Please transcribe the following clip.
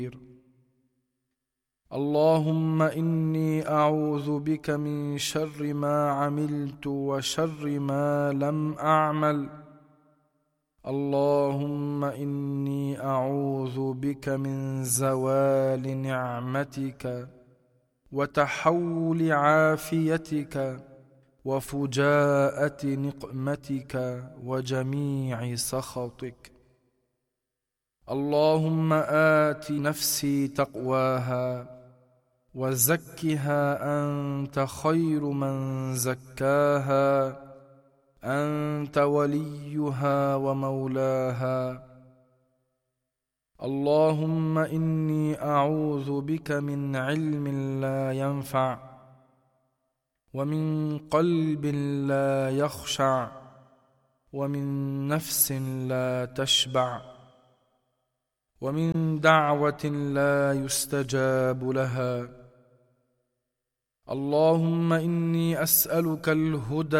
اللهم إني أعوذ بك من شر ما عملت وشر ما لم أعمل. اللهم إني أعوذ بك من زوال نعمتك وتحول عافيتك وفجاءة نقمتك وجميع سخطك. اللهم آت نفسي تقواها وزكها أنت خير من زكاها، أنت وليها ومولاها. اللهم إني أعوذ بك من علم لا ينفع ومن قلب لا يخشع ومن نفس لا تشبع ومن دعوة لا يستجاب لها. اللهم إني أسألك الهدى